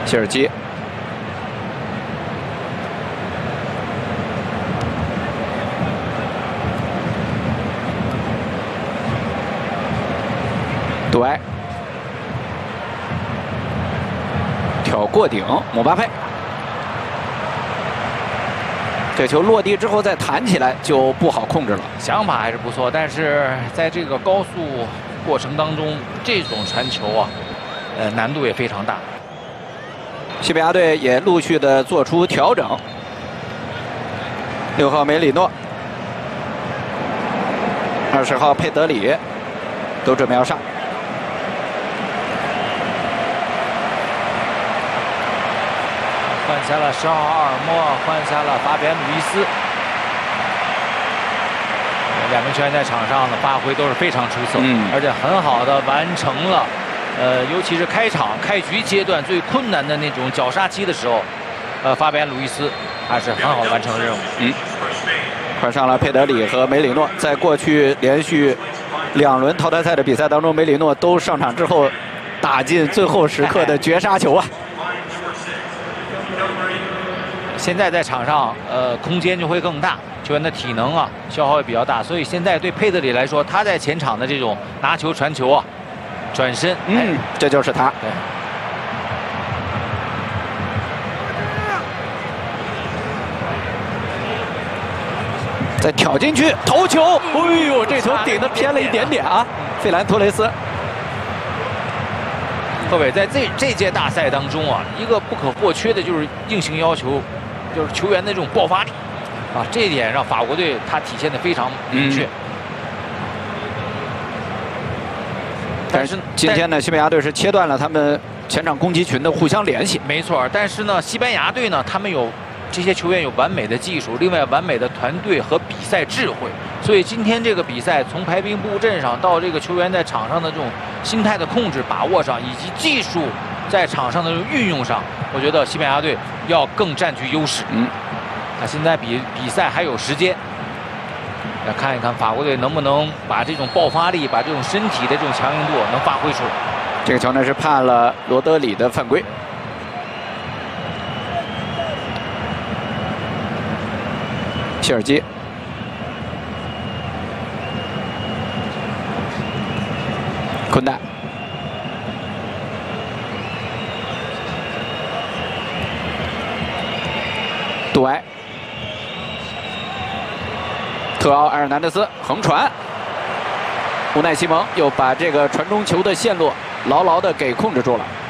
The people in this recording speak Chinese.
切尔基。 杜埃挑过顶，姆巴佩。这球落地之后再弹起来就不好控制了。 想法还是不错，但是在这个高速过程当中，这种传球啊，难度也非常大。 西班牙队也陆续的做出调整。6号梅里诺，20号佩德里都准备要上。 换下了10号阿尔莫，换下了法比安·鲁伊斯。两名球员在场上的发挥都是非常出色，而且很好的完成了，尤其是开局阶段最困难的那种绞杀期的时候，法比安·鲁伊斯还是很好的完成了任务。 换上了佩德里和梅里诺，在过去连续2轮淘汰赛的比赛当中，梅里诺都上场之后打进最后时刻的绝杀球啊！ 现在在场上，空间就会更大，球员的体能啊消耗也比较大，所以现在对佩德里来说，他在前场的这种拿球传球啊，转身， 这就是他。 对。 再挑进去，头球，哎呦，这球顶得偏了一点点啊！费兰托雷斯。 各位，在这届大赛当中啊，一个不可或缺的就是硬性要求，就是球员的这种爆发力，啊，这一点让法国队他体现的非常明确。 但是今天呢，西班牙队是切断了他们前场攻击群的互相联系。 没错，但是呢，西班牙队呢，他们有这些球员有完美的技术，另外完美的团队和比赛智慧。 所以今天这个比赛，从排兵布阵上到这个球员在场上的这种心态的控制、把握上，以及技术在场上的运用上，我觉得西班牙队要更占据优势。现在比赛还有时间，来看一看法国队能不能把这种爆发力、把这种身体的这种强硬度能发挥出来。 这个球呢是判了罗德里的犯规。切尔基。 坤代，杜埃，特奥·埃尔南德斯横传，乌奈西蒙又把这个传中球的线路牢牢的给控制住了。